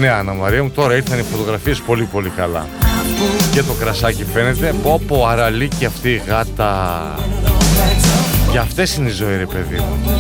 Ναι, Άννα Μαρία μου, τώρα ήρθαν οι φωτογραφίες πολύ πολύ καλά. Και το κρασάκι φαίνεται. Πω αραλίκη αυτή η γάτα. Για αυτές είναι η ζωή, ρε παιδί μου.